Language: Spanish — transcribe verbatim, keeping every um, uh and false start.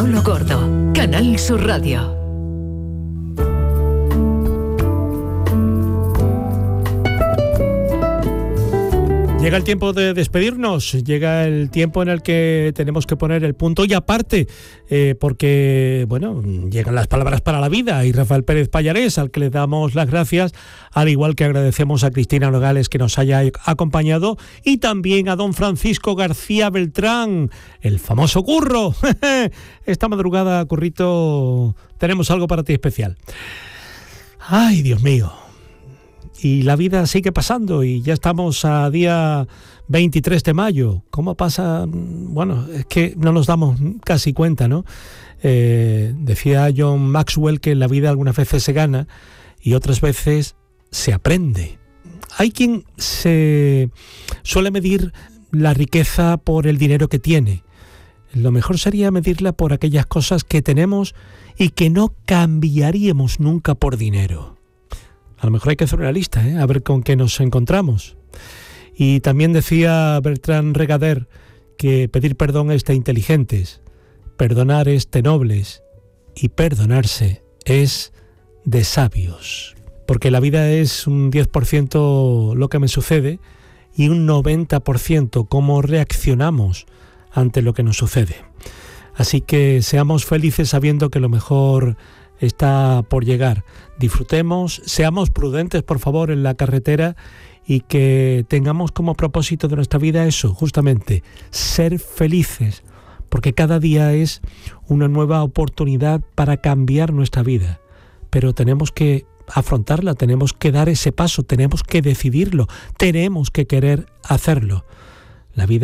Manolo Gordo, Canal Sur Radio. Llega el tiempo de despedirnos, llega el tiempo en el que tenemos que poner el punto y aparte, eh, porque, bueno, llegan las palabras para la vida y Rafael Pérez Pallarés, al que le damos las gracias, al igual que agradecemos a Cristina Nogales que nos haya acompañado y también a don Francisco García Beltrán, el famoso Curro. Esta madrugada, Currito, tenemos algo para ti especial. Ay, Dios mío. Y la vida sigue pasando y ya estamos a día veintitrés de mayo. ¿Cómo pasa? Bueno, es que no nos damos casi cuenta, ¿no? Eh, decía John Maxwell que en la vida algunas veces se gana y otras veces se aprende. Hay quien se suele medir la riqueza por el dinero que tiene. Lo mejor sería medirla por aquellas cosas que tenemos y que no cambiaríamos nunca por dinero. A lo mejor hay que hacer una lista, ¿eh? A ver con qué nos encontramos. Y también decía Bertrand Regader que pedir perdón es de inteligentes, perdonar es de nobles y perdonarse es de sabios. Porque la vida es un diez por ciento lo que me sucede y un noventa por ciento cómo reaccionamos ante lo que nos sucede. Así que seamos felices sabiendo que lo mejor está por llegar. Disfrutemos, seamos prudentes, por favor, en la carretera y que tengamos como propósito de nuestra vida eso, justamente, ser felices, porque cada día es una nueva oportunidad para cambiar nuestra vida. Pero tenemos que afrontarla, tenemos que dar ese paso, tenemos que decidirlo, tenemos que querer hacerlo. La vida